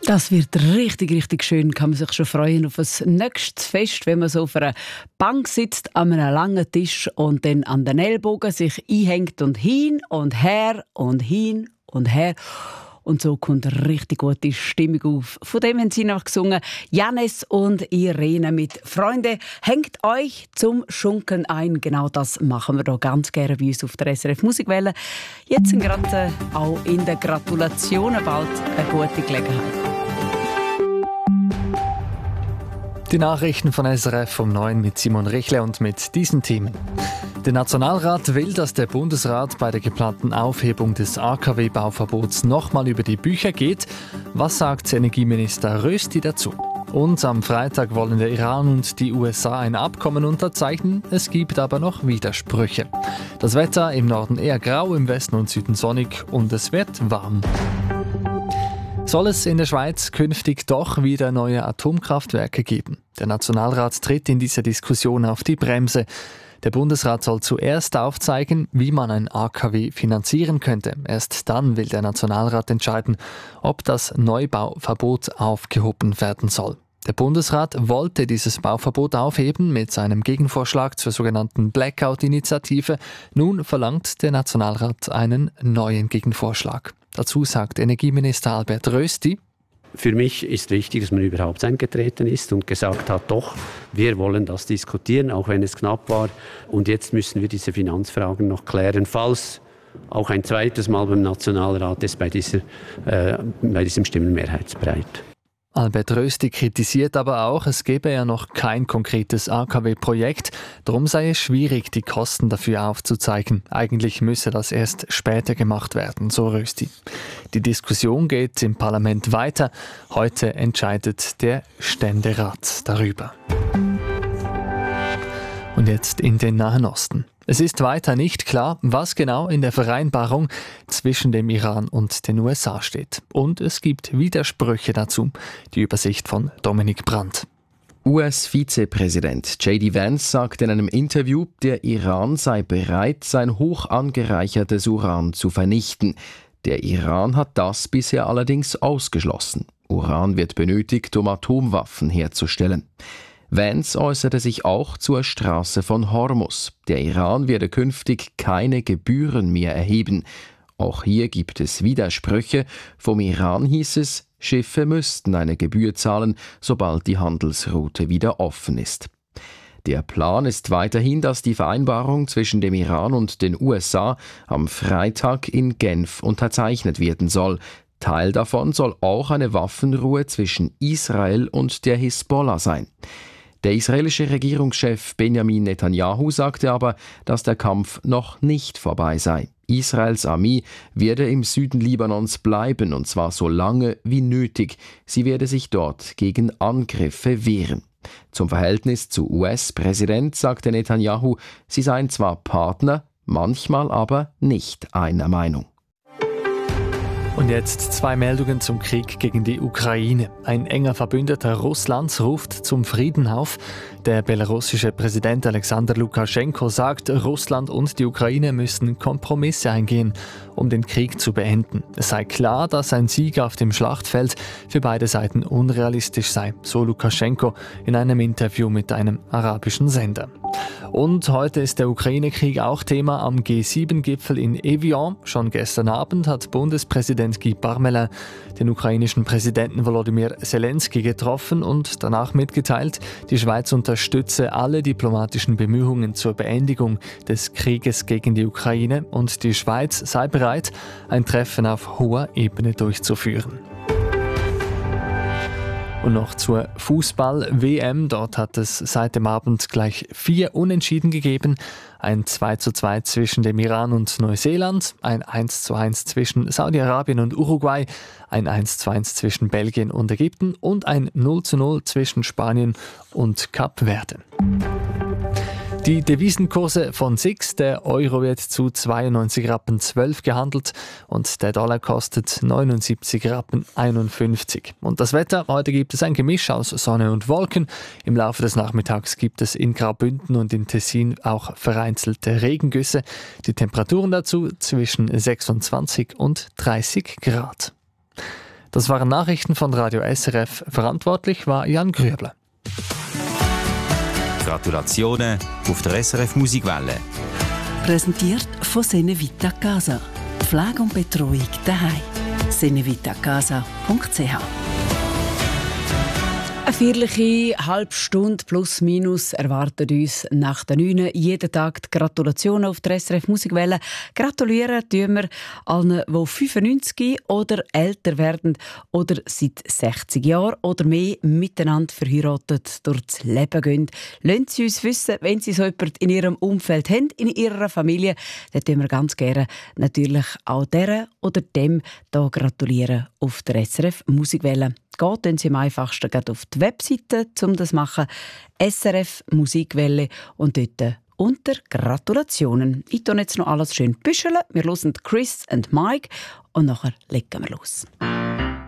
Das wird richtig, richtig schön. Kann man sich schon freuen auf ein nächstes Fest, wenn man so auf einer Bank sitzt, an einem langen Tisch und dann an den Ellbogen sich einhängt und hin und her und hin und her. Und so kommt eine richtig gute Stimmung auf. Von dem haben sie noch gesungen. Janis und Irene mit «Freunde, hängt euch zum Schunkeln ein». Genau das machen wir hier ganz gerne bei uns auf der SRF Musikwelle. Jetzt gerade auch in den Gratulationen bald eine gute Gelegenheit. Die Nachrichten von SRF um 9 mit Simon Richle und mit diesen Themen. Der Nationalrat will, dass der Bundesrat bei der geplanten Aufhebung des AKW-Bauverbots nochmal über die Bücher geht. Was sagt Energieminister Rösti dazu? Und am Freitag wollen der Iran und die USA ein Abkommen unterzeichnen. Es gibt aber noch Widersprüche. Das Wetter im Norden eher grau, im Westen und Süden sonnig und es wird warm. Soll es in der Schweiz künftig doch wieder neue Atomkraftwerke geben? Der Nationalrat tritt in dieser Diskussion auf die Bremse. Der Bundesrat soll zuerst aufzeigen, wie man ein AKW finanzieren könnte. Erst dann will der Nationalrat entscheiden, ob das Neubauverbot aufgehoben werden soll. Der Bundesrat wollte dieses Bauverbot aufheben mit seinem Gegenvorschlag zur sogenannten Blackout-Initiative. Nun verlangt der Nationalrat einen neuen Gegenvorschlag. Dazu sagt Energieminister Albert Rösti: Für mich ist wichtig, dass man überhaupt eingetreten ist und gesagt hat, doch, wir wollen das diskutieren, auch wenn es knapp war. Und jetzt müssen wir diese Finanzfragen noch klären, falls auch ein zweites Mal beim Nationalrat ist bei diesem Stimmenmehrheitsbreit. Albert Rösti kritisiert aber auch, es gebe ja noch kein konkretes AKW-Projekt. Darum sei es schwierig, die Kosten dafür aufzuzeigen. Eigentlich müsse das erst später gemacht werden, so Rösti. Die Diskussion geht im Parlament weiter. Heute entscheidet der Ständerat darüber. Und jetzt in den Nahen Osten. Es ist weiter nicht klar, was genau in der Vereinbarung zwischen dem Iran und den USA steht. Und es gibt Widersprüche dazu. Die Übersicht von Dominik Brandt. US-Vizepräsident J.D. Vance sagt in einem Interview, der Iran sei bereit, sein hoch angereichertes Uran zu vernichten. Der Iran hat das bisher allerdings ausgeschlossen. Uran wird benötigt, um Atomwaffen herzustellen. Vance äußerte sich auch zur Straße von Hormuz. Der Iran werde künftig keine Gebühren mehr erheben. Auch hier gibt es Widersprüche. Vom Iran hieß es, Schiffe müssten eine Gebühr zahlen, sobald die Handelsroute wieder offen ist. Der Plan ist weiterhin, dass die Vereinbarung zwischen dem Iran und den USA am Freitag in Genf unterzeichnet werden soll. Teil davon soll auch eine Waffenruhe zwischen Israel und der Hisbollah sein. Der israelische Regierungschef Benjamin Netanyahu sagte aber, dass der Kampf noch nicht vorbei sei. Israels Armee werde im Süden Libanons bleiben, und zwar so lange wie nötig. Sie werde sich dort gegen Angriffe wehren. Zum Verhältnis zu US-Präsident sagte Netanyahu, sie seien zwar Partner, manchmal aber nicht einer Meinung. Und jetzt 2 Meldungen zum Krieg gegen die Ukraine. Ein enger Verbündeter Russlands ruft zum Frieden auf. Der belarussische Präsident Alexander Lukaschenko sagt, Russland und die Ukraine müssen Kompromisse eingehen, um den Krieg zu beenden. Es sei klar, dass ein Sieg auf dem Schlachtfeld für beide Seiten unrealistisch sei, so Lukaschenko in einem Interview mit einem arabischen Sender. Und heute ist der Ukraine-Krieg auch Thema am G7-Gipfel in Evian. Schon gestern Abend hat Bundespräsident Guy Parmelin den ukrainischen Präsidenten Volodymyr Zelensky getroffen und danach mitgeteilt, die Schweiz unterstütze alle diplomatischen Bemühungen zur Beendigung des Krieges gegen die Ukraine und die Schweiz sei bereit, ein Treffen auf hoher Ebene durchzuführen. Und noch zur Fußball-WM. Dort hat es seit dem Abend gleich 4 Unentschieden gegeben. Ein 2:2 zwischen dem Iran und Neuseeland, ein 1:1 zwischen Saudi-Arabien und Uruguay, ein 1:1 zwischen Belgien und Ägypten und ein 0:0 zwischen Spanien und Kap Verde. Die Devisenkurse von SIX, der Euro wird zu 92,12 Rappen gehandelt und der Dollar kostet 79,51 Rappen. Und das Wetter, heute gibt es ein Gemisch aus Sonne und Wolken. Im Laufe des Nachmittags gibt es in Graubünden und im Tessin auch vereinzelte Regengüsse. Die Temperaturen dazu zwischen 26 und 30 Grad. Das waren Nachrichten von Radio SRF. Verantwortlich war Jan Grübler. Gratulationen auf der SRF Musikwelle. Präsentiert von Senevita Casa. Pflege und Betreuung daheim. senevitacasa.ch. Eine feierliche halbe Stunde plus minus erwartet uns nach der 9. jeden Tag die Gratulationen auf der SRF Musikwelle. Gratulieren tun wir allen, die 95 oder älter werden oder seit 60 Jahren oder mehr miteinander verheiratet durchs Leben gehen. Lassen Sie uns wissen, wenn Sie so jemanden in Ihrem Umfeld haben, in Ihrer Familie, dann tun wir ganz gerne natürlich auch der oder dem hier gratulieren auf der SRF Musikwelle. Geht, können Sie am einfachsten auf die Webseite, um das zu machen, SRF Musikwelle und dort unter Gratulationen. Ich tue jetzt noch alles schön büscheln. Wir hören Chris und Mike und nachher legen wir los.